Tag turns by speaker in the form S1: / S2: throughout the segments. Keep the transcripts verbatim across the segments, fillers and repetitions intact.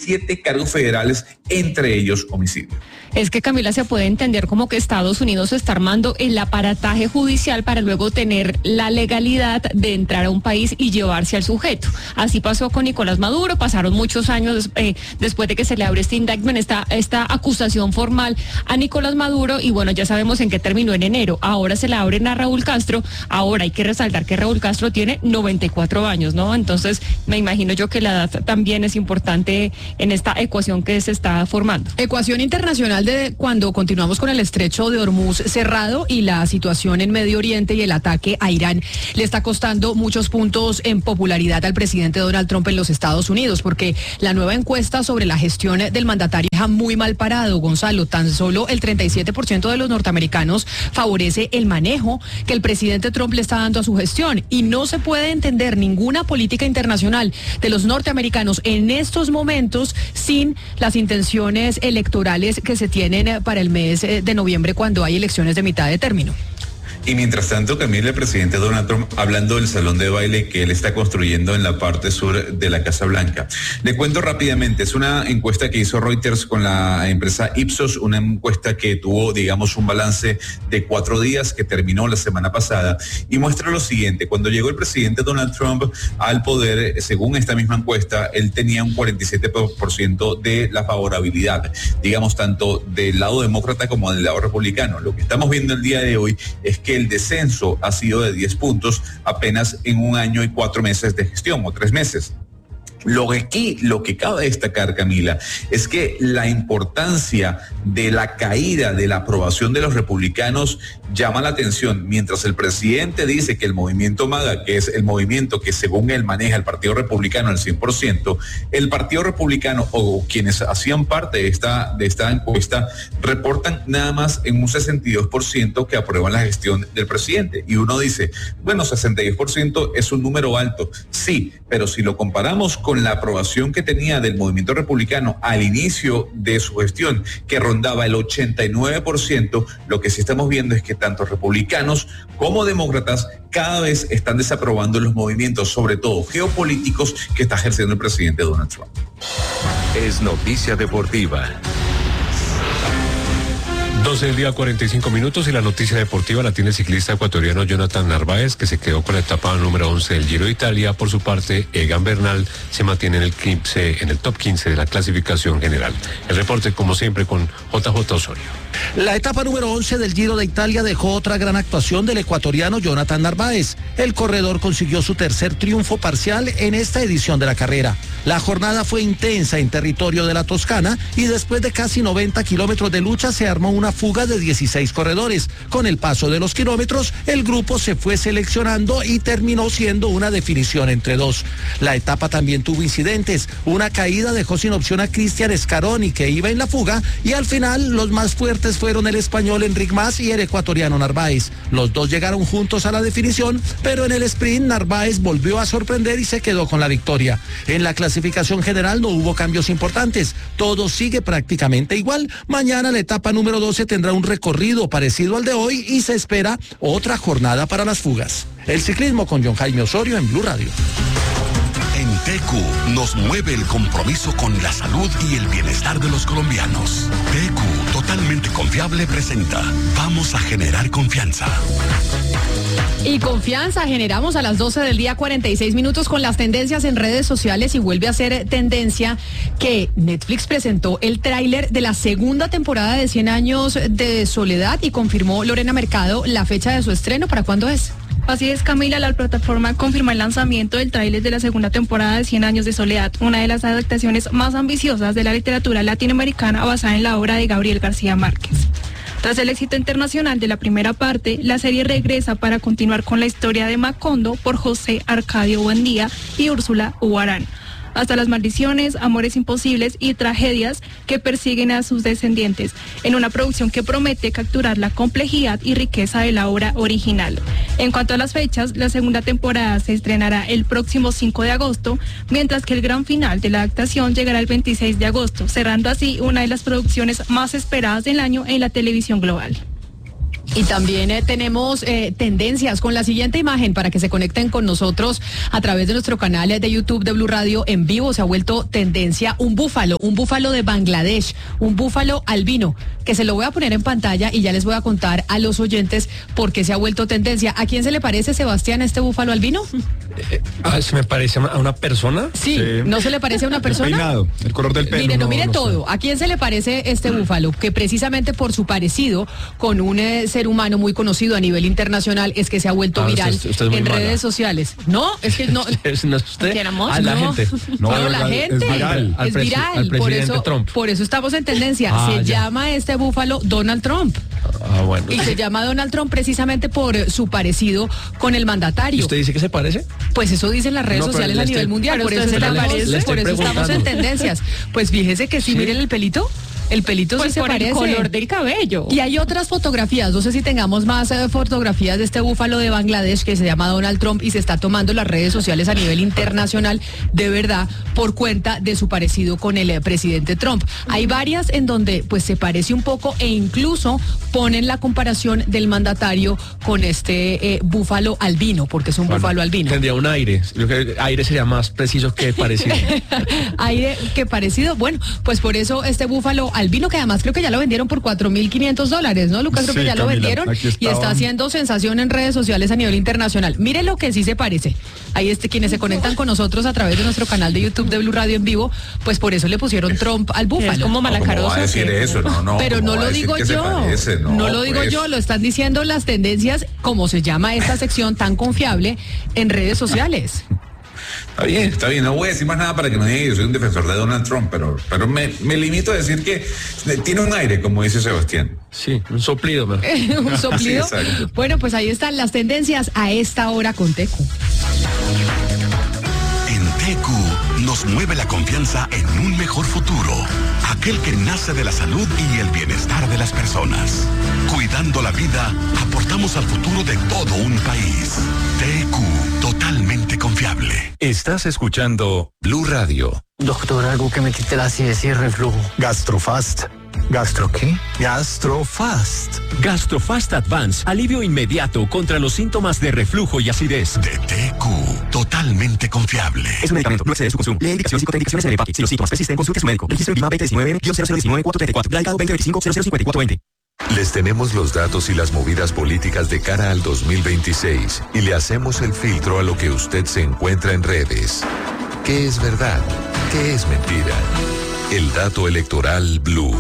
S1: siete cargos federales, entre ellos homicidio.
S2: Es que, Camila, se puede entender como que Estados Unidos está armando el aparataje judicial para luego tener la legalidad de entrar a un país y llevarse al sujeto. Así pasó con Nicolás Maduro, pasaron muchos años eh, después de que se le abre este indictment, esta, esta acusación formal a Nicolás Maduro, y bueno, ya sabemos en qué terminó en enero. Ahora se le abren a Raúl Castro. Ahora hay que resaltar que Raúl Castro tiene noventa y cuatro años, ¿no? Entonces, me imagino yo que la edad también es importante en esta ecuación que se está formando.
S3: Ecuación internacional de cuando continuamos con el estrecho de Hormuz cerrado y la situación en Medio Oriente y el ataque a Irán le está costando muchos puntos en popularidad al presidente Donald Trump en los Estados Unidos, porque la nueva encuesta sobre la gestión del mandatario deja muy mal parado, Gonzalo. Tan solo el treinta y siete por ciento de los norteamericanos favorece el manejo que el presidente Trump le está dando a su gestión, y no se puede entender ninguna política internacional de los norteamericanos en estos momentos sin las intenciones electorales que se tienen para el mes de noviembre, cuando hay elecciones de mitad de término.
S1: Y mientras tanto, Camila, el presidente Donald Trump hablando del salón de baile que él está construyendo en la parte sur de la Casa Blanca. Le cuento rápidamente, es una encuesta que hizo Reuters con la empresa Ipsos, una encuesta que tuvo, digamos, un balance de cuatro días que terminó la semana pasada, y muestra lo siguiente: cuando llegó el presidente Donald Trump al poder, según esta misma encuesta, él tenía un cuarenta y siete por ciento de la favorabilidad, digamos, tanto del lado demócrata como del lado republicano. Lo que estamos viendo el día de hoy es que el descenso ha sido de diez puntos apenas en un año y cuatro meses de gestión, o tres meses. Lo que aquí, lo que cabe destacar, Camila, es que la importancia de la caída de la aprobación de los republicanos llama la atención. Mientras el presidente dice que el movimiento MAGA, que es el movimiento que según él maneja el Partido Republicano al cien por ciento, el Partido Republicano o quienes hacían parte de esta, de esta encuesta reportan nada más en un sesenta y dos por ciento que aprueban la gestión del presidente. Y uno dice, bueno, sesenta y dos por ciento es un número alto, sí, pero si lo comparamos con con la aprobación que tenía del movimiento republicano al inicio de su gestión, que rondaba el ochenta y nueve por ciento, lo que sí estamos viendo es que tanto republicanos como demócratas cada vez están desaprobando los movimientos, sobre todo geopolíticos, que está ejerciendo el presidente Donald Trump.
S4: Es noticia deportiva.
S5: doce del día, cuarenta y cinco minutos, y la noticia deportiva la tiene el ciclista ecuatoriano Jonathan Narváez, que se quedó con la etapa número once del Giro de Italia. Por su parte, Egan Bernal se mantiene en el quince, en el top quince de la clasificación general. El reporte, como siempre, con J J Osorio.
S6: La etapa número once del Giro de Italia dejó otra gran actuación del ecuatoriano Jonathan Narváez. El corredor consiguió su tercer triunfo parcial en esta edición de la carrera. La jornada fue intensa en territorio de la Toscana, y después de casi noventa kilómetros de lucha se armó una fuga de dieciséis corredores. Con el paso de los kilómetros, el grupo se fue seleccionando y terminó siendo una definición entre dos. La etapa también tuvo incidentes. Una caída dejó sin opción a Cristian Scaroni, que iba en la fuga, y al final los más fuertes fueron el español Enric Mas y el ecuatoriano Narváez. Los dos llegaron juntos a la definición, pero en el sprint Narváez volvió a sorprender y se quedó con la victoria. En la clasificación general no hubo cambios importantes. Todo sigue prácticamente igual. Mañana la etapa número doce tendrá un recorrido parecido al de hoy y se espera otra jornada para las fugas. El ciclismo con John Jaime Osorio en Blue Radio.
S7: En T Q nos mueve el compromiso con la salud y el bienestar de los colombianos. T Q, totalmente confiable, presenta Vamos a generar confianza.
S3: Y confianza generamos a las doce del día, cuarenta y seis minutos, con las tendencias en redes sociales, y vuelve a ser tendencia que Netflix presentó el tráiler de la segunda temporada de cien años de soledad y confirmó Lorena Mercado la fecha de su estreno. ¿Para cuándo es?
S8: Así es, Camila, la plataforma confirmó el lanzamiento del tráiler de la segunda temporada de cien años de soledad, una de las adaptaciones más ambiciosas de la literatura latinoamericana basada en la obra de Gabriel García Márquez. Tras el éxito internacional de la primera parte, la serie regresa para continuar con la historia de Macondo por José Arcadio Buendía y Úrsula Huarán, hasta las maldiciones, amores imposibles y tragedias que persiguen a sus descendientes, en una producción que promete capturar la complejidad y riqueza de la obra original. En cuanto a las fechas, la segunda temporada se estrenará el próximo cinco de agosto, mientras que el gran final de la adaptación llegará el veintiséis de agosto, cerrando así una de las producciones más esperadas del año en la televisión global.
S3: Y también eh, tenemos eh, tendencias con la siguiente imagen para que se conecten con nosotros a través de nuestro canal de YouTube de Blue Radio en vivo. Se ha vuelto tendencia un búfalo, un búfalo de Bangladesh, un búfalo albino, que se lo voy a poner en pantalla y ya les voy a contar a los oyentes por qué se ha vuelto tendencia. ¿A quién se le parece, Sebastián, este búfalo albino?
S9: Eh, ah, ¿se me parece a una persona?
S3: Sí, sí. ¿No se le parece a una persona?
S10: El peinado, el color del pelo.
S3: Mire, no,
S10: no
S3: mire
S10: no
S3: todo.
S10: sé.
S3: ¿A quién se le parece este búfalo? Que precisamente por su parecido con un eh, ser humano muy conocido a nivel internacional es que se ha vuelto
S9: Ah,
S3: viral
S9: usted- usted es muy
S3: en
S9: mala.
S3: redes sociales. No, es que no.
S9: ¿Es no es usted?
S2: ¿Queramos?
S9: Ah, la
S3: No.
S9: gente.
S3: No,
S10: No,
S3: la
S10: es
S3: gente.
S10: viral.
S9: Al
S3: Es
S9: presi-
S3: viral.
S9: al
S3: por
S9: presidente
S3: eso,
S9: Trump.
S3: por eso estamos en tendencia.
S9: Ah,
S3: se
S9: ya.
S3: llama este búfalo Donald Trump.
S9: Ah, bueno.
S3: Y se llama Donald Trump precisamente por eh, su parecido con el
S9: ¿Y
S3: mandatario.
S9: usted dice que se parece?
S3: Pues eso dicen las redes
S9: No, pero
S3: sociales
S9: le
S3: a
S9: estoy-
S3: nivel mundial,
S2: pero
S3: por
S2: usted
S3: eso,
S2: se le
S3: estamos,
S2: parece.
S9: Le estoy
S3: por eso estamos en
S9: preguntando.
S3: tendencias. Pues fíjese que sí,
S9: Sí.
S3: miren el pelito. El pelito
S2: Pues
S3: sí se
S2: por
S3: parece.
S2: el color del cabello.
S3: Y hay otras fotografías, no sé si tengamos más eh, fotografías de este búfalo de Bangladesh que se llama Donald Trump y se está tomando las redes sociales a nivel internacional, de verdad, por cuenta de su parecido con el eh, presidente Trump. Hay varias en donde pues se parece un poco e incluso ponen la comparación del mandatario con este eh, búfalo albino, porque es un
S9: Bueno,
S3: búfalo albino.
S9: Tendría un aire. Yo creo que aire sería más preciso que parecido.
S3: Aire que parecido. Bueno, pues por eso este búfalo albino, que además creo que ya lo vendieron por cuatro mil quinientos dólares, ¿no, Lucas? Creo
S10: Sí,
S3: que ya lo
S10: Camila,
S3: vendieron
S10: aquí
S3: y está
S10: estaban.
S3: haciendo sensación en redes sociales a nivel internacional. Mire lo que sí se parece. Ahí este, quienes se conectan con nosotros a través de nuestro canal de YouTube de Blue Radio en vivo, pues por eso le pusieron Trump al búfalo.
S2: Es como
S1: No, ¿cómo
S2: malacaroso.
S1: va a decir
S2: ¿qué?
S1: eso? No, no.
S3: Pero
S1: ¿cómo
S3: no
S1: va a
S3: lo
S1: decir
S3: digo
S1: que se
S3: yo.
S1: parece?
S3: No, lo digo
S1: pues.
S3: yo, lo están diciendo las tendencias, como se llama esta sección tan confiable en redes sociales.
S1: Está bien, está bien. No voy a decir más nada para que no digan que yo soy un defensor de Donald Trump, pero, pero me, me limito a decir que tiene un aire, como dice Sebastián.
S9: Sí, un soplido. ¿no?
S3: Un soplido.
S1: Sí, exacto.
S3: Bueno, pues ahí están las tendencias a esta hora con Tecu.
S7: En T Q nos mueve la confianza en un mejor futuro, aquel que nace de la salud y el bienestar de las personas. Cuidando la vida, aportamos al futuro de todo un país. T Q, totalmente confiable.
S4: Estás escuchando Blue Radio.
S11: Doctor, algo que me quite la acidez y el reflujo.
S12: Gastrofast. ¿Gastro qué? Gastrofast.
S13: Gastrofast Advance, alivio inmediato contra los síntomas de reflujo y acidez.
S7: De T Q, totalmente confiable.
S13: Es un medicamento, no excede su consumo. Lee indicaciones y contraindicaciones en el empaque. Si los síntomas persisten, consulte a su médico. Registro en Vima veinte diecinueve cero cero diecinueve cuatro treinta y cuatro. Radicado veinte veinticinco cero cero cincuenta y cuatro veinte.
S4: Les tenemos los datos y las movidas políticas de cara al dos mil veintiséis y le hacemos el filtro a lo que usted se encuentra en redes. ¿Qué es verdad? ¿Qué es mentira? El dato electoral Blue.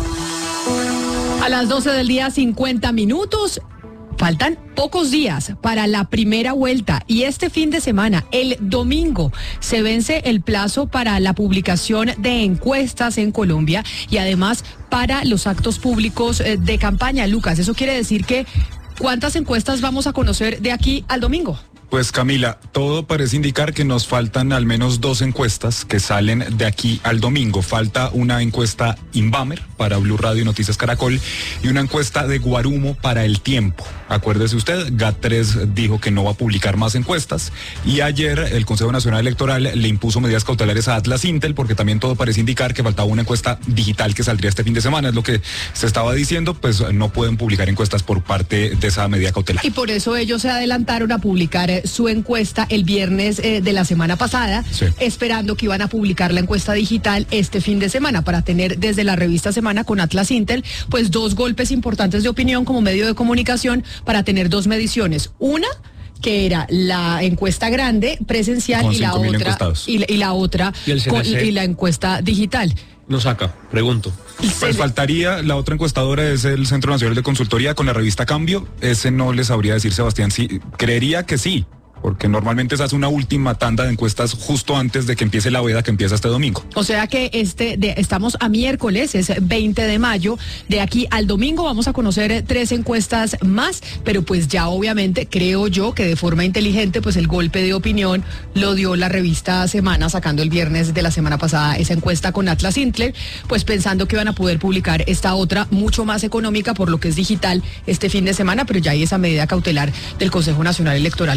S3: A las doce del día, cincuenta minutos. Faltan pocos días para la primera vuelta y este fin de semana, el domingo, se vence el plazo para la publicación de encuestas en Colombia y además para los actos públicos eh, de campaña. Lucas, eso quiere decir que ¿cuántas encuestas vamos a conocer de aquí al domingo?
S10: Pues Camila, todo parece indicar que nos faltan al menos dos encuestas que salen de aquí al domingo. Falta una encuesta Inbamer para Blue Radio y Noticias Caracol y una encuesta de Guarumo para El Tiempo. Acuérdese usted, GAT tres dijo que no va a publicar más encuestas y ayer el Consejo Nacional Electoral le impuso medidas cautelares a Atlas Intel porque también todo parece indicar que faltaba una encuesta digital que saldría este fin de semana. Es lo que se estaba diciendo, pues no pueden publicar encuestas por parte de esa medida cautelar.
S3: Y por eso ellos se adelantaron a publicar eh, su encuesta el viernes eh, de la semana pasada,
S10: Sí.
S3: esperando que iban a publicar la encuesta digital este fin de semana para tener desde la revista Semana con Atlas Intel, pues dos golpes importantes de opinión como medio de comunicación para tener dos mediciones. Una que era la encuesta grande presencial
S10: Con
S3: y la
S10: cinco mil
S3: otra
S10: encuestados.
S3: y la, y la otra
S9: ¿Y el
S3: con-
S9: C N C?
S3: y la encuesta digital.
S9: No saca, pregunto.
S10: Pues faltaría, la otra encuestadora es el Centro Nacional de Consultoría con la revista Cambio. Ese no le sabría decir Sebastián, sí, creería que sí, porque normalmente se hace una última tanda de encuestas justo antes de que empiece la veda que empieza este domingo.
S3: O sea que este de, estamos a miércoles, es veinte de mayo. De aquí al domingo vamos a conocer eh, tres encuestas más, pero pues ya obviamente creo yo que de forma inteligente pues el golpe de opinión lo dio la revista Semana, sacando el viernes de la semana pasada esa encuesta con Atlas Intel, pues pensando que van a poder publicar esta otra mucho más económica por lo que es digital este fin de semana, pero ya hay esa medida cautelar del Consejo Nacional Electoral que se los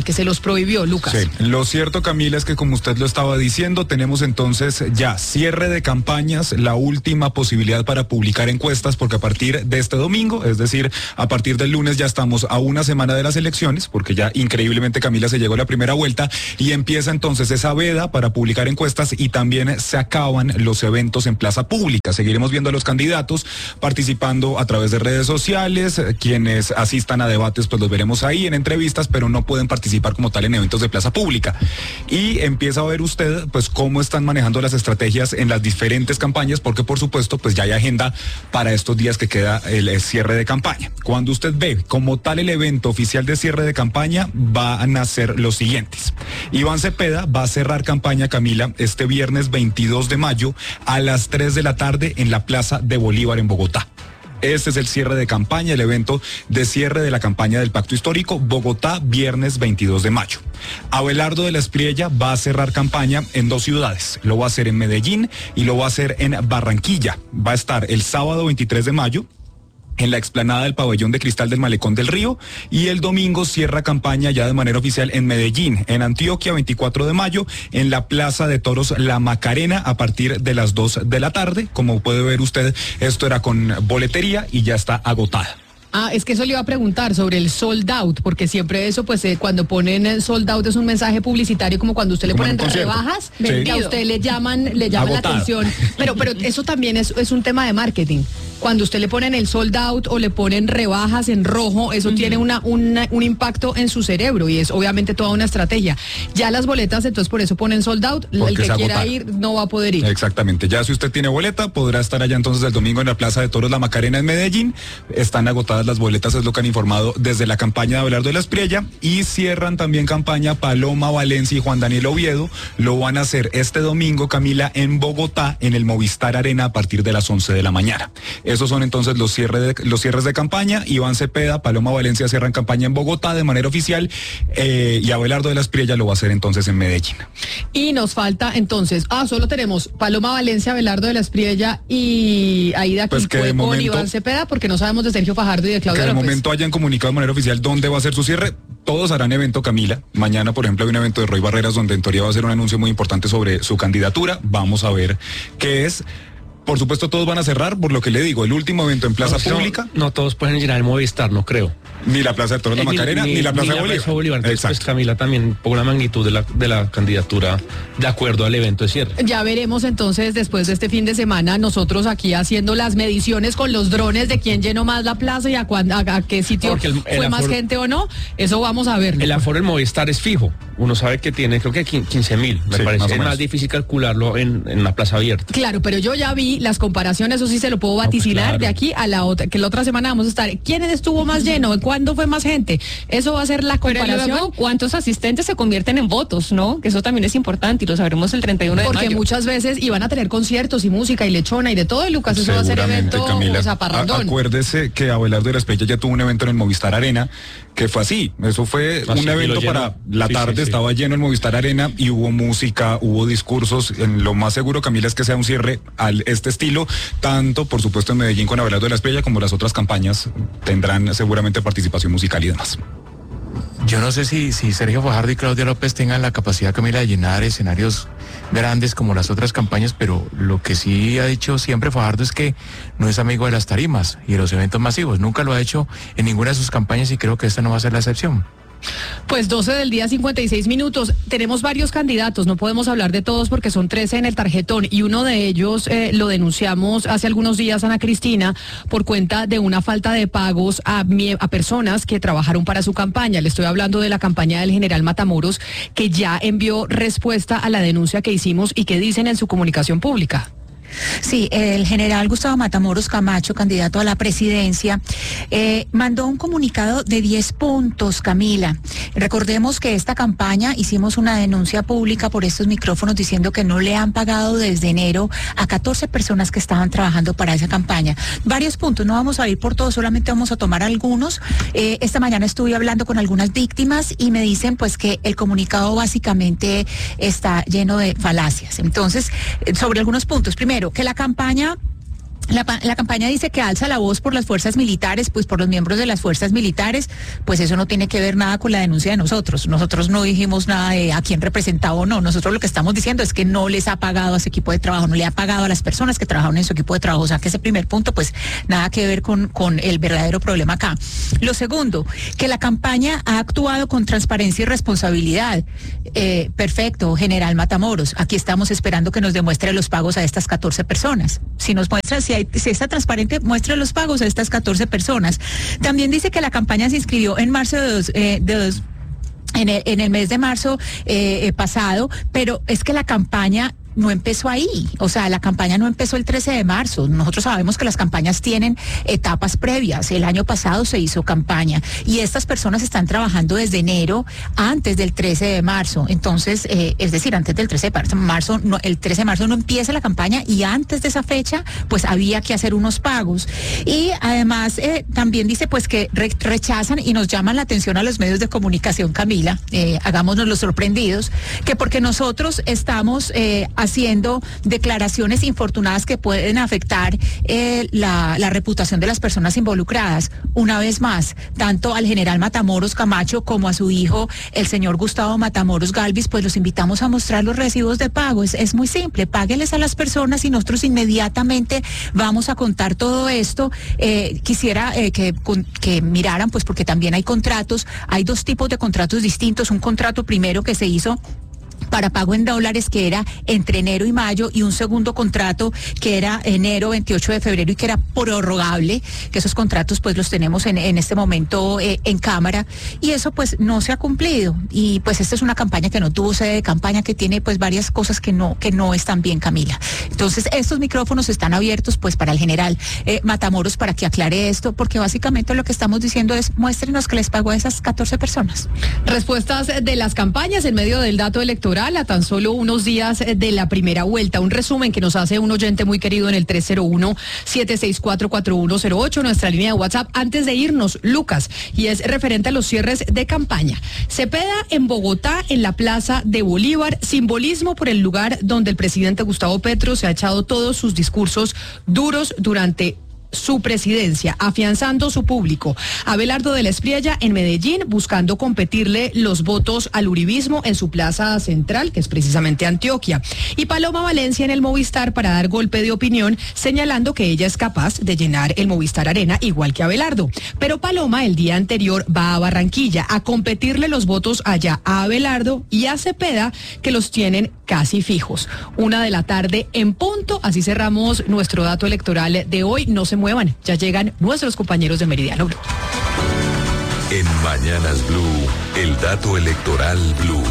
S3: prohibió, Lucas.
S10: Sí, lo cierto, Camila, es que como usted lo estaba diciendo, tenemos entonces ya cierre de campañas, la última posibilidad para publicar encuestas, porque a partir de este domingo, es decir, a partir del lunes ya estamos a una semana de las elecciones, porque ya increíblemente, Camila, se llegó a la primera vuelta y empieza entonces esa veda para publicar encuestas y también se acaban los eventos en plaza pública. Seguiremos viendo a los candidatos participando a través de redes sociales, quienes asistan a debates pues los veremos ahí en entrevistas, pero no pueden participar como tal en eventos de plaza pública. Y empieza a ver usted pues cómo están manejando las estrategias en las diferentes campañas, porque por supuesto pues ya hay agenda para estos días que queda el cierre de campaña. Cuando usted ve como tal el evento oficial de cierre de campaña, van a ser los siguientes. Iván Cepeda va a cerrar campaña, Camila, este viernes veintidós de mayo a las tres de la tarde en la Plaza de Bolívar en Bogotá. Este es el cierre de campaña, el evento de cierre de la campaña del Pacto Histórico, Bogotá, viernes veintidós de mayo. Abelardo de la Espriella va a cerrar campaña en dos ciudades, lo va a hacer en Medellín y lo va a hacer en Barranquilla. Va a estar el sábado veintitrés de mayo en la explanada del Pabellón de Cristal del Malecón del Río, y el domingo cierra campaña ya de manera oficial en Medellín, en Antioquia, veinticuatro de mayo, en la Plaza de Toros La Macarena a partir de las dos de la tarde. Como puede ver usted, esto era con boletería y ya está agotada.
S3: Ah, es que eso le iba a preguntar sobre el sold out, porque siempre eso, pues eh, cuando ponen el sold out es un mensaje publicitario, como cuando usted le ponen rebajas, sí, que a usted le llaman, le llaman la atención. Pero, pero eso también es, es un tema de marketing. Cuando usted le ponen el sold out o le ponen rebajas en rojo, eso uh-huh. tiene una, una, un impacto en su cerebro y es obviamente toda una estrategia. Ya las boletas, entonces por eso ponen sold out, porque el que quiera ir no va a poder ir.
S10: Exactamente, ya si usted tiene boleta, podrá estar allá entonces el domingo en la Plaza de Toros La Macarena en Medellín. Están agotadas las boletas, es lo que han informado desde la campaña de Abelardo de la Espriella, y cierran también campaña Paloma Valencia y Juan Daniel Oviedo. Lo van a hacer este domingo, Camila, en Bogotá, en el Movistar Arena a partir de las once de la mañana. Esos son entonces los cierres de, los cierres de campaña. Iván Cepeda, Paloma Valencia cierran campaña en Bogotá de manera oficial, eh, y Abelardo de la Espriella lo va a hacer entonces en Medellín.
S3: Y nos falta entonces, ah, solo tenemos Paloma Valencia, Abelardo de la Espriella y Aida
S10: pues
S3: Quispe con Iván Cepeda, porque no sabemos de Sergio Fajardo y de Claudia
S10: Que de
S3: López.
S10: momento hayan comunicado de manera oficial dónde va a ser su cierre. Todos harán evento, Camila. Mañana, por ejemplo, hay un evento de Roy Barreras donde en teoría va a ser un anuncio muy importante sobre su candidatura. Vamos a ver qué es. Por supuesto, todos van a cerrar, por lo que le digo, el último evento en plaza
S9: no,
S10: pública.
S9: No, no todos pueden llenar el Movistar, no creo.
S10: Ni la Plaza de Toros La Macarena, ni, ni la Plaza ni de Bolívar.
S9: Plaza Bolívar. Entonces, pues, Camila, también por la magnitud de la, de la candidatura de acuerdo al evento de cierre.
S3: Ya veremos entonces después de este fin de semana nosotros aquí haciendo las mediciones con los drones de quién llenó más la plaza y a, cuán, a, a qué sitio el, el fue aforo, más gente o no. Eso vamos a ver.
S9: El aforo del Movistar es fijo. Uno sabe que tiene, creo que quince mil, me sí, parece. Más es más difícil calcularlo en, en la plaza abierta.
S3: Claro, pero yo ya vi las comparaciones, eso sí se lo puedo vaticinar, no, pues claro, de aquí a la otra, que la otra semana vamos a estar. ¿Quién estuvo más lleno? ¿Cuándo fue más gente? Eso va a ser la comparación.
S2: Pero luego, ¿cuántos asistentes se convierten en votos, no? Que eso también es importante y lo sabremos el treinta y uno de mayo.
S3: Porque muchas veces iban a tener conciertos y música y lechona y de todo, y Lucas, eso va a ser evento,
S10: Camila,
S3: o sea, parrandón.
S10: Acuérdese que Abelardo de la Espriella ya tuvo un evento en el Movistar Arena, que fue así. Eso fue así, un evento para la sí, tarde, sí, sí. Estaba lleno el Movistar Arena y hubo música, hubo discursos. En lo más seguro, Camila, es que sea un cierre a este estilo, tanto, por supuesto, en Medellín con Abelardo de la Espriella, como las otras campañas tendrán seguramente participación musical y demás.
S14: Yo no sé si, si Sergio Fajardo y Claudia López tengan la capacidad, Camila, de llenar escenarios grandes como las otras campañas, pero lo que sí ha dicho siempre Fajardo es que no es amigo de las tarimas y de los eventos masivos. Nunca lo ha hecho en ninguna de sus campañas y creo que esta no va a ser la excepción.
S3: Pues doce del día, cincuenta y seis minutos. Tenemos varios candidatos, no podemos hablar de todos porque son trece en el tarjetón y uno de ellos eh, lo denunciamos hace algunos días, Ana Cristina, por cuenta de una falta de pagos a, a personas que trabajaron para su campaña. Le estoy hablando de la campaña del general Matamoros, que ya envió respuesta a la denuncia que hicimos y que dicen en su comunicación pública.
S15: Sí, el general Gustavo Matamoros Camacho, candidato a la presidencia, eh, mandó un comunicado de diez puntos, Camila. Recordemos que esta campaña hicimos una denuncia pública por estos micrófonos diciendo que no le han pagado desde enero a catorce personas que estaban trabajando para esa campaña. Varios puntos, no vamos a ir por todos, solamente vamos a tomar algunos. Eh, esta mañana estuve hablando con algunas víctimas y me dicen pues que el comunicado básicamente está lleno de falacias. Entonces, sobre algunos puntos. Primero, que la campaña La, la campaña dice que alza la voz por las fuerzas militares, pues por los miembros de las fuerzas militares, pues eso no tiene que ver nada con la denuncia de nosotros. Nosotros no dijimos nada de a quién representaba o no. Nosotros lo que estamos diciendo es que no les ha pagado a su equipo de trabajo, no le ha pagado a las personas que trabajaron en su equipo de trabajo. O sea que ese primer punto, pues nada que ver con, con el verdadero problema acá. Lo segundo, que la campaña ha actuado con transparencia y responsabilidad. Eh, perfecto, general Matamoros. Aquí estamos esperando que nos demuestre los pagos a estas catorce personas. Si nos muestran, si hay si está transparente, muestre los pagos a estas catorce personas. También dice que la campaña se inscribió en marzo de dos, eh, de dos en, el, en el mes de marzo eh, eh, pasado, pero es que la campaña no empezó ahí, o sea, la campaña no empezó el trece de marzo. Nosotros sabemos que las campañas tienen etapas previas. El año pasado se hizo campaña y estas personas están trabajando desde enero antes del trece de marzo. Entonces, eh, es decir, antes del trece de marzo, no, el trece de marzo no empieza la campaña y antes de esa fecha, pues había que hacer unos pagos. Y además, eh, también dice pues que re rechazan y nos llaman la atención a los medios de comunicación, Camila, eh, hagámonos los sorprendidos, que porque nosotros estamos eh, haciendo declaraciones infortunadas que pueden afectar eh, la, la reputación de las personas involucradas. Una vez más, tanto al general Matamoros Camacho como a su hijo, el señor Gustavo Matamoros Galvis, pues los invitamos a mostrar los recibos de pago. Es, es muy simple, págueles a las personas y nosotros inmediatamente vamos a contar todo esto. Eh, quisiera eh, que, con, que miraran, pues porque también hay contratos, hay dos tipos de contratos distintos. Un contrato primero que se hizo para pago en dólares que era entre enero y mayo y un segundo contrato que era enero, veintiocho de febrero y que era prorrogable, que esos contratos pues los tenemos en, en este momento eh, en cámara y eso pues no se ha cumplido y pues esta es una campaña que no tuvo sede de campaña, que tiene pues varias cosas que no, que no están bien, Camila. Entonces estos micrófonos están abiertos pues para el general eh, Matamoros para que aclare esto, porque básicamente lo que estamos diciendo es muéstrenos que les pagó a esas catorce personas.
S3: Respuestas de las campañas en medio del dato electoral a tan solo unos días de la primera vuelta. Un resumen que nos hace un oyente muy querido en el tres cero uno, siete seis cuatro, cuatro uno cero ocho, nuestra línea de WhatsApp, antes de irnos, Lucas, y es referente a los cierres de campaña. Cepeda en Bogotá, en la Plaza de Bolívar, simbolismo por el lugar donde el presidente Gustavo Petro se ha echado todos sus discursos duros durante su presidencia, afianzando su público. Abelardo de la Espriella en Medellín, buscando competirle los votos al uribismo en su plaza central, que es precisamente Antioquia. Y Paloma Valencia en el Movistar para dar golpe de opinión, señalando que ella es capaz de llenar el Movistar Arena igual que Abelardo. Pero Paloma el día anterior va a Barranquilla a competirle los votos allá a Abelardo y a Cepeda, que los tienen casi fijos. Una de la tarde en punto, así cerramos nuestro dato electoral de hoy. No se muevan, ya llegan nuestros compañeros de Meridiano Blue.
S4: En Mañanas Blue, el dato electoral Blue.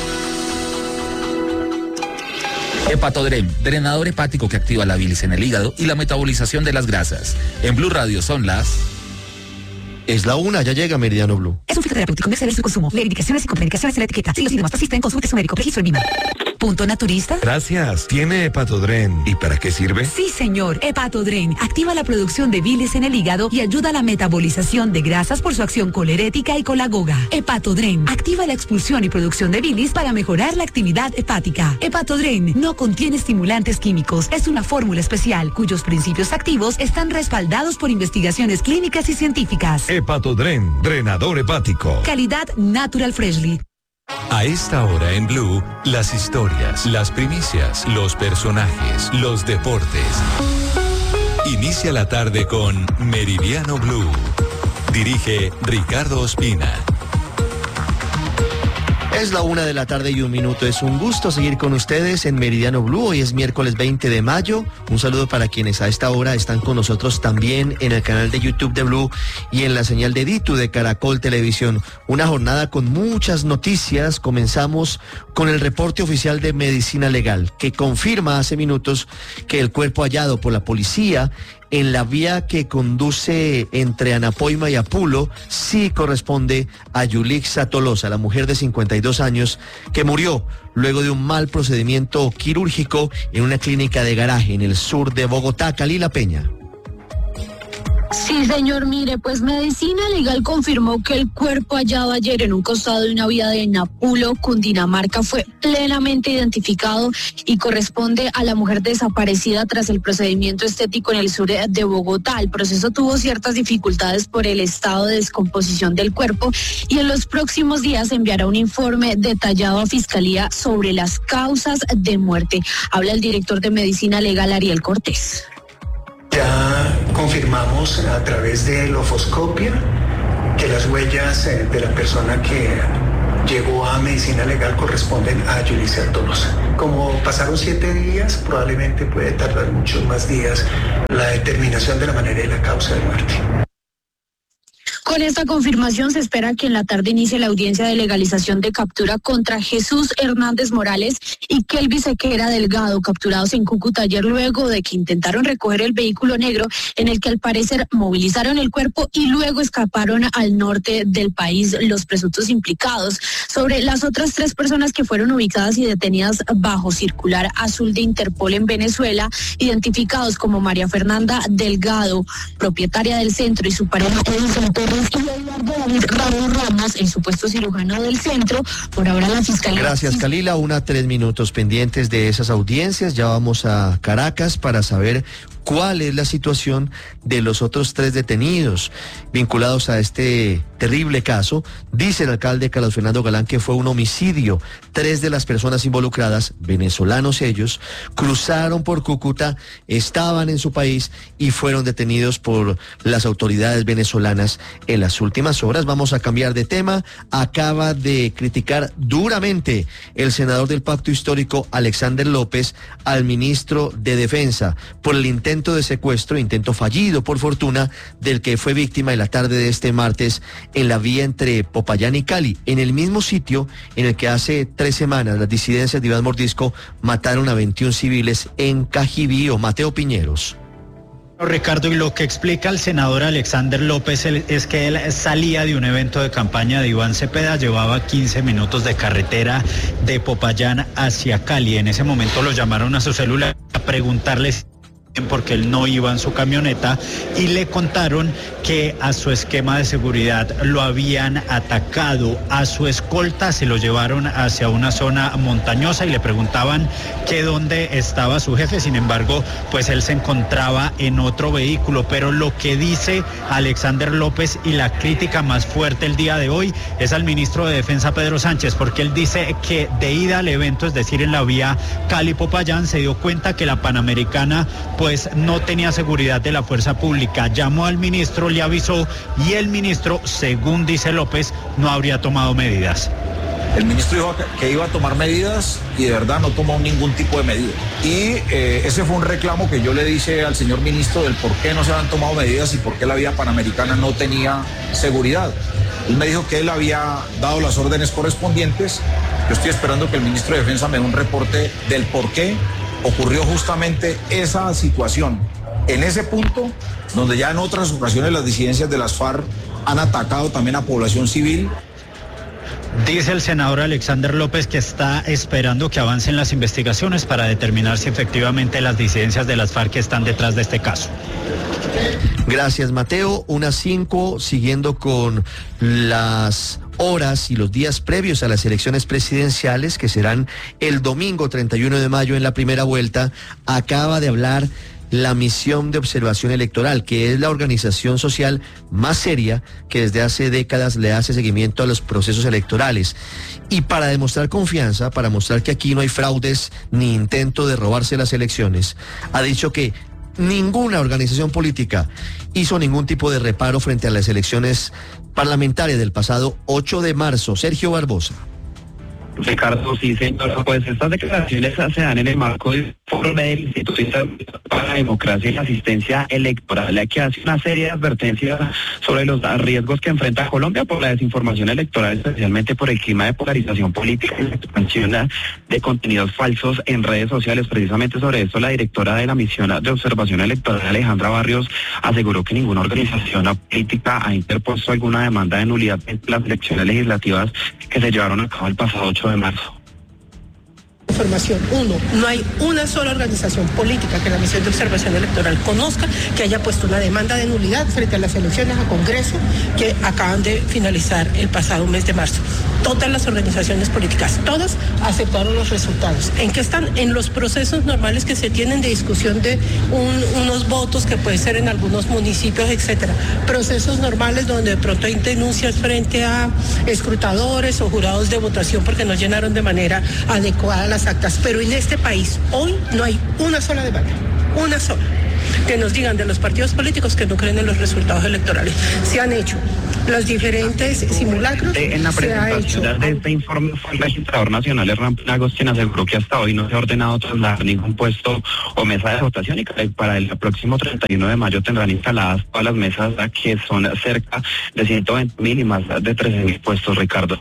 S16: Hepatodrem, drenador hepático que activa la bilis en el hígado y la metabolización de las grasas. En Blue Radio son las...
S17: Es la una, ya llega Meridiano Blue.
S18: Es un fitoterapéutico, no exceder su consumo. Lee indicaciones y contraindicaciones en la etiqueta. Si los síntomas persisten, consulte a su médico. Registro en I M A. Punto naturista.
S4: Gracias. ¿Tiene Hepatodren? ¿Y para qué sirve?
S18: Sí, señor. Hepatodren activa la producción de bilis en el hígado y ayuda a la metabolización de grasas por su acción colerética y colagoga. Hepatodren activa la expulsión y producción de bilis para mejorar la actividad hepática. Hepatodren no contiene estimulantes químicos. Es una fórmula especial cuyos principios activos están respaldados por investigaciones clínicas y científicas.
S4: Hepatodren, drenador hepático.
S18: Calidad Natural Freshly.
S4: A esta hora en Blue, las historias, las primicias, los personajes, los deportes. Inicia la tarde con Meridiano Blue. Dirige Ricardo Ospina.
S17: Es la una de la tarde y un minuto. Es un gusto seguir con ustedes en Meridiano Blue. Hoy es miércoles veinte de mayo. Un saludo para quienes a esta hora están con nosotros también en el canal de YouTube de Blue y en la señal de Ditu de Caracol Televisión. Una jornada con muchas noticias. Comenzamos con el reporte oficial de Medicina Legal, que confirma hace minutos que el cuerpo hallado por la policía en la vía que conduce entre Anapoima y Apulo sí corresponde a Yulixa Tolosa, la mujer de cincuenta y dos años que murió luego de un mal procedimiento quirúrgico en una clínica de garaje en el sur de Bogotá. Calila Peña.
S19: Sí, señor, mire, pues Medicina Legal confirmó que el cuerpo hallado ayer en un costado de una vía de Napulo, Cundinamarca, fue plenamente identificado y corresponde a la mujer desaparecida tras el procedimiento estético en el sur de Bogotá. El proceso tuvo ciertas dificultades por el estado de descomposición del cuerpo y en los próximos días enviará un informe detallado a Fiscalía sobre las causas de muerte. Habla el director de Medicina Legal, Ariel Cortés.
S12: Ya confirmamos a través de la ofoscopia que las huellas de la persona que llegó a Medicina Legal corresponden a Yulisa Tolosa. Como pasaron siete días, probablemente puede tardar muchos más días la determinación de la manera y la causa de muerte.
S19: Con esta confirmación se espera que en la tarde inicie la audiencia de legalización de captura contra Jesús Hernández Morales y Kelvis Sequera Delgado, capturados en Cúcuta ayer luego de que intentaron recoger el vehículo negro en el que al parecer movilizaron el cuerpo y luego escaparon al norte del país los presuntos implicados. Sobre las otras tres personas que fueron ubicadas y detenidas bajo circular azul de Interpol en Venezuela, identificados como María Fernanda Delgado, propietaria del centro, y su pareja Edison Torres, y Eduardo David Raúl Ramos, el supuesto cirujano del centro. Por ahora la Fiscalía...
S17: Gracias, Kalila. Una, tres minutos pendientes de esas audiencias. Ya vamos a Caracas para saber cuál es la situación de los otros tres detenidos vinculados a este terrible caso. Dice el alcalde Carlos Fernando Galán que fue un homicidio. Tres de las personas involucradas, venezolanos ellos, cruzaron por Cúcuta, estaban en su país y fueron detenidos por las autoridades venezolanas en las últimas horas. Vamos a cambiar de tema. Acaba de criticar duramente el senador del Pacto Histórico, Alexander López, al ministro de Defensa por el intento de secuestro, intento fallido por fortuna, del que fue víctima en la tarde de este martes en la vía entre Popayán y Cali, en el mismo sitio en el que hace tres semanas las disidencias de Iván Mordisco mataron a veintiún civiles en Cajibío. Mateo Piñeros.
S20: Ricardo, y lo que explica el senador Alexander López es que él salía de un evento de campaña de Iván Cepeda, llevaba quince minutos de carretera de Popayán hacia Cali. En ese momento lo llamaron a su celular a preguntarles porque él no iba en su camioneta y le contaron que a su esquema de seguridad lo habían atacado, a su escolta se lo llevaron hacia una zona montañosa y le preguntaban que dónde estaba su jefe. Sin embargo, pues él se encontraba en otro vehículo. Pero lo que dice Alexander López y la crítica más fuerte el día de hoy es al ministro de Defensa, Pedro Sánchez, porque él dice que de ida al evento, es decir, en la vía Cali-Popayán, se dio cuenta que la Panamericana pues pues no tenía seguridad de la fuerza pública. Llamó al ministro, le avisó y el ministro, según dice López, no habría tomado medidas.
S21: El ministro dijo que iba a tomar medidas y de verdad no tomó ningún tipo de medida. Y eh, ese fue un reclamo que yo le dije al señor ministro del por qué no se habían tomado medidas y por qué la vía Panamericana no tenía seguridad. Él me dijo que él había dado las órdenes correspondientes. Yo estoy esperando que el ministro de Defensa me dé un reporte del por qué ocurrió justamente esa situación. En ese punto, donde ya en otras ocasiones las disidencias de las FARC han atacado también a población civil.
S20: Dice el senador Alexander López que está esperando que avancen las investigaciones para determinar si efectivamente las disidencias de las FARC están detrás de este caso.
S17: Gracias, Mateo. Unas cinco, siguiendo con las horas y los días previos a las elecciones presidenciales, que serán el domingo treinta y uno de mayo en la primera vuelta. Acaba de hablar la Misión de Observación Electoral, que es la organización social más seria que desde hace décadas le hace seguimiento a los procesos electorales. Y para demostrar confianza, para mostrar que aquí no hay fraudes ni intento de robarse las elecciones, ha dicho que ninguna organización política hizo ningún tipo de reparo frente a las elecciones parlamentarias del pasado ocho de marzo. Sergio Barbosa.
S22: Ricardo, sí, señor. Pues estas declaraciones se dan en el marco del Foro del Instituto Internacional para la Democracia y la Asistencia Electoral, que hace una serie de advertencias sobre los riesgos que enfrenta Colombia por la desinformación electoral, especialmente por el clima de polarización política y la expansión de contenidos falsos en redes sociales. Precisamente sobre esto, la directora de la Misión de Observación Electoral, Alejandra Barrios, aseguró que ninguna organización política ha interpuesto alguna demanda de nulidad en las elecciones legislativas que se llevaron a cabo el pasado ocho de marzo.
S5: información. Uno, no hay una sola organización política que la misión de observación electoral conozca que haya puesto una demanda de nulidad frente a las elecciones a Congreso que acaban de finalizar el pasado mes de marzo. Todas las organizaciones políticas, todas aceptaron los resultados. ¿En qué están? En los procesos normales que se tienen de discusión de un, unos votos que puede ser en algunos municipios, etcétera. Procesos normales donde de pronto hay denuncias frente a escrutadores o jurados de votación porque no llenaron de manera adecuada las actas. Pero en este país hoy no hay una sola demanda, una sola, que nos digan de los partidos políticos que no creen en los resultados electorales. Se han hecho los diferentes simulacros.
S22: En la presentación de este informe fue el registrador nacional Hernán Penagos quien aseguró que hasta hoy no se ha ordenado trasladar ningún puesto o mesa de votación y que para el próximo treinta y uno de mayo tendrán instaladas todas las mesas que son cerca de ciento veinte mil y más de trece mil puestos, Ricardo.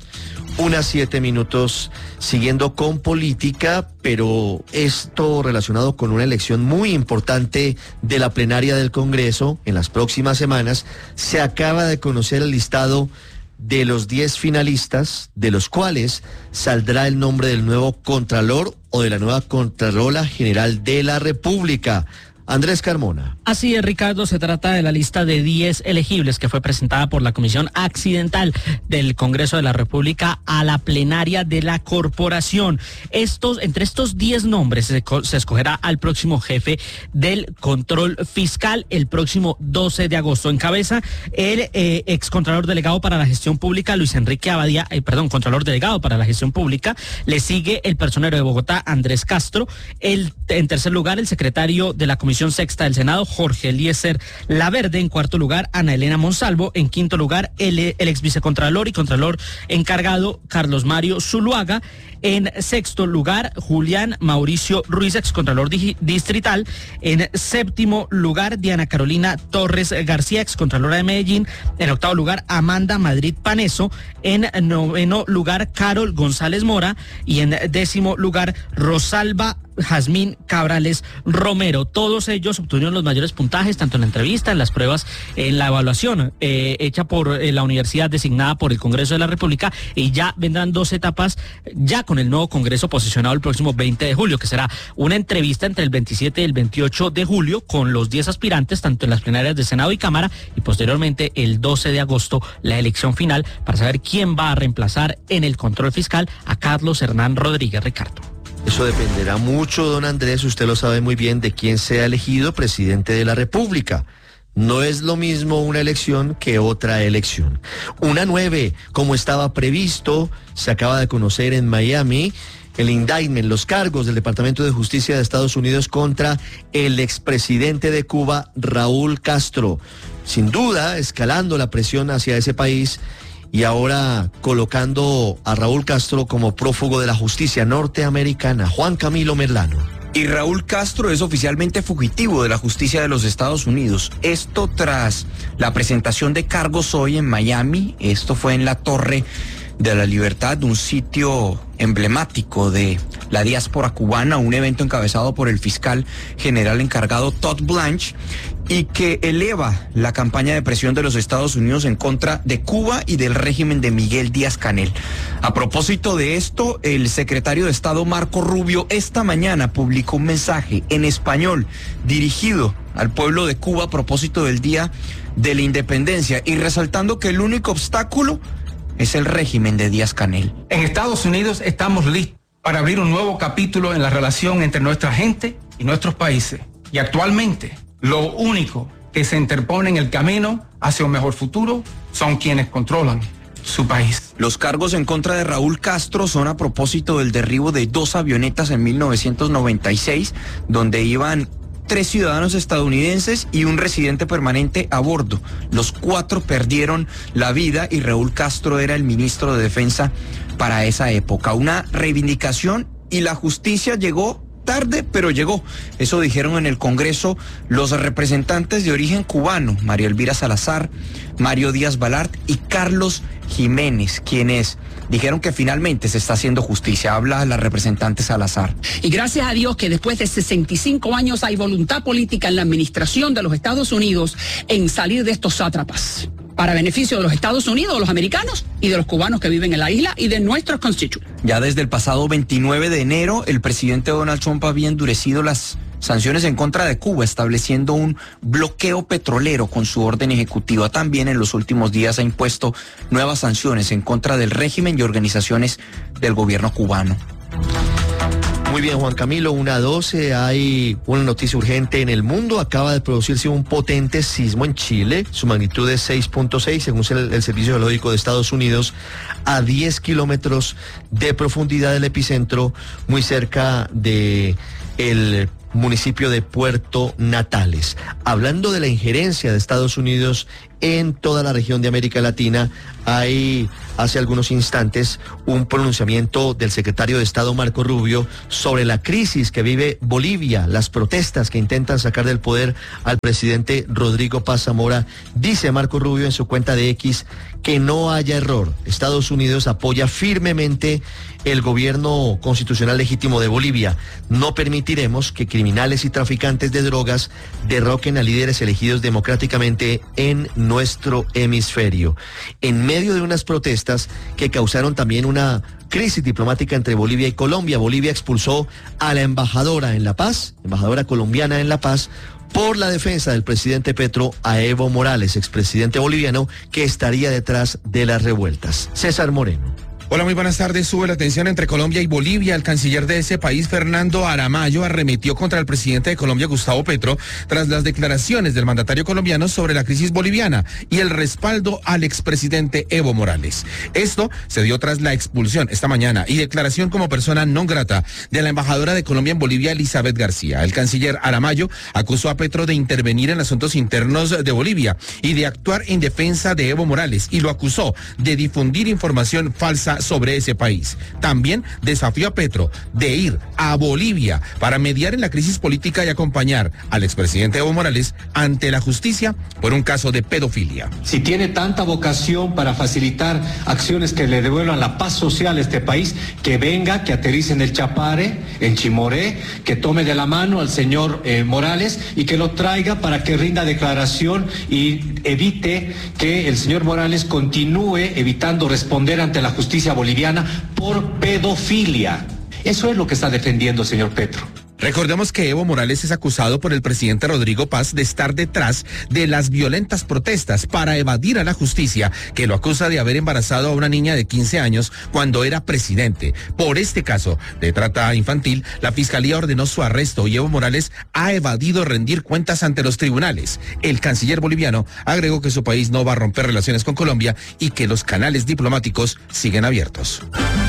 S17: Unas siete minutos siguiendo con política, pero esto relacionado con una elección muy importante de la plenaria del Congreso en las próximas semanas. Se acaba de conocer el listado de los diez finalistas, de los cuales saldrá el nombre del nuevo Contralor o de la nueva Contralora General de la República. Andrés Carmona.
S6: Así es, Ricardo, se trata de la lista de diez elegibles que fue presentada por la Comisión Accidental del Congreso de la República a la plenaria de la corporación. Estos, entre estos diez nombres se, se escogerá al próximo jefe del control fiscal el próximo doce de agosto. Encabeza el eh, excontralor delegado para la gestión pública, Luis Enrique Abadía, eh, perdón, contralor delegado para la gestión pública. Le sigue el personero de Bogotá, Andrés Castro. El, en tercer lugar, el secretario de la Comisión Sexta del Senado, Jorge Eliezer Laverde. En cuarto lugar, Ana Elena Monsalvo. En quinto lugar, el, el ex vicecontralor y contralor encargado, Carlos Mario Zuluaga. En sexto lugar, Julián Mauricio Ruiz, excontralor distrital. En séptimo lugar, Diana Carolina Torres García, excontralora de Medellín. En octavo lugar, Amanda Madrid Paneso. En noveno lugar, Carol González Mora. Y en décimo lugar, Rosalba Jazmín Cabrales Romero. Todos ellos obtuvieron los mayores puntajes, tanto en la entrevista, en las pruebas, en la evaluación eh, hecha por eh, la universidad designada por el Congreso de la República, y ya vendrán dos etapas ya con el nuevo Congreso posicionado el próximo veinte de julio, que será una entrevista entre el veintisiete y el veintiocho de julio con los diez aspirantes, tanto en las plenarias de Senado y Cámara, y posteriormente el doce de agosto la elección final para saber quién va a reemplazar en el control fiscal a Carlos Hernán Rodríguez. Ricardo.
S17: Eso dependerá mucho, don Andrés, usted lo sabe muy bien, de quién sea elegido presidente de la República. No es lo mismo una elección que otra elección. Una nueve, como estaba previsto, se acaba de conocer en Miami el indictment, los cargos del Departamento de Justicia de Estados Unidos contra el expresidente de Cuba, Raúl Castro. Sin duda, escalando la presión hacia ese país y ahora colocando a Raúl Castro como prófugo de la justicia norteamericana. Juan Camilo Merlano.
S23: Y Raúl Castro es oficialmente fugitivo de la justicia de los Estados Unidos. Esto tras la presentación de cargos hoy en Miami. Esto fue en la Torre de la Libertad, un sitio emblemático de la diáspora cubana, un evento encabezado por el fiscal general encargado Todd Blanche, y que eleva la campaña de presión de los Estados Unidos en contra de Cuba y del régimen de Miguel Díaz-Canel. A propósito de esto, el secretario de Estado Marco Rubio esta mañana publicó un mensaje en español dirigido al pueblo de Cuba a propósito del Día de la Independencia y resaltando que el único obstáculo es el régimen de Díaz-Canel.
S24: En Estados Unidos estamos listos para abrir un nuevo capítulo en la relación entre nuestra gente y nuestros países. Y actualmente, lo único que se interpone en el camino hacia un mejor futuro son quienes controlan su país.
S23: Los cargos en contra de Raúl Castro son a propósito del derribo de dos avionetas en mil novecientos noventa y seis, donde iban tres ciudadanos estadounidenses y un residente permanente a bordo. Los cuatro perdieron la vida y Raúl Castro era el ministro de Defensa para esa época. Una reivindicación y la justicia llegó tarde, pero llegó. Eso dijeron en el Congreso los representantes de origen cubano, María Elvira Salazar, Mario Díaz Balart y Carlos Jiménez, quienes dijeron que finalmente se está haciendo justicia. Habla la representante Salazar.
S25: Y gracias a Dios que después de sesenta y cinco años hay voluntad política en la administración de los Estados Unidos en salir de estos sátrapas. para beneficio de los Estados Unidos, de los americanos y de los cubanos que viven en la isla y de nuestros constituyentes.
S23: Ya desde el pasado veintinueve de enero, el presidente Donald Trump había endurecido las sanciones en contra de Cuba, estableciendo un bloqueo petrolero con su orden ejecutiva. También en los últimos días ha impuesto nuevas sanciones en contra del régimen y organizaciones del gobierno cubano.
S17: Muy bien, Juan Camilo, una doce, hay una noticia urgente en el mundo. Acaba de producirse un potente sismo en Chile, su magnitud es seis punto seis, según el, el Servicio Geológico de Estados Unidos, a diez kilómetros de profundidad del epicentro, muy cerca de el municipio de Puerto Natales. Hablando de la injerencia de Estados Unidos en toda la región de América Latina, hay hace algunos instantes un pronunciamiento del secretario de Estado Marco Rubio sobre la crisis que vive Bolivia, las protestas que intentan sacar del poder al presidente Rodrigo Paz Zamora. Dice Marco Rubio en su cuenta de X que no haya error. Estados Unidos apoya firmemente el gobierno constitucional legítimo de Bolivia. No permitiremos que criminales y traficantes de drogas derroquen a líderes elegidos democráticamente en nuestro hemisferio. En medio de unas protestas que causaron también una crisis diplomática entre Bolivia y Colombia, Bolivia expulsó a la embajadora en La Paz, embajadora colombiana en La Paz, por la defensa del presidente Petro a Evo Morales, expresidente boliviano, que estaría detrás de las revueltas. César Moreno.
S1: Hola, muy buenas tardes. Sube la tensión entre Colombia y Bolivia. El canciller de ese país, Fernando Aramayo, arremetió contra el presidente de Colombia, Gustavo Petro, tras las declaraciones del mandatario colombiano sobre la crisis boliviana y el respaldo al expresidente Evo Morales. Esto se dio tras la expulsión esta mañana y declaración como persona non grata de la embajadora de Colombia en Bolivia, Elizabeth García. El canciller Aramayo acusó a Petro de intervenir en asuntos internos de Bolivia y de actuar en defensa de Evo Morales y lo acusó de difundir información falsa sobre ese país. También desafió a Petro de ir a Bolivia para mediar en la crisis política y acompañar al expresidente Evo Morales ante la justicia por un caso de pedofilia.
S7: Si tiene tanta vocación para facilitar acciones que le devuelvan la paz social a este país, que venga, que aterrice en el Chapare, en Chimoré, que tome de la mano al señor eh, Morales y que lo traiga para que rinda declaración y evite que el señor Morales continúe evitando responder ante la justicia boliviana por pedofilia. Eso es lo que está defendiendo el señor Petro.
S1: Recordemos que Evo Morales es acusado por el presidente Rodrigo Paz de estar detrás de las violentas protestas para evadir a la justicia, que lo acusa de haber embarazado a una niña de quince años cuando era presidente. Por este caso de trata infantil, la fiscalía ordenó su arresto y Evo Morales ha evadido rendir cuentas ante los tribunales. El canciller boliviano agregó que su país no va a romper relaciones con Colombia y que los canales diplomáticos siguen abiertos.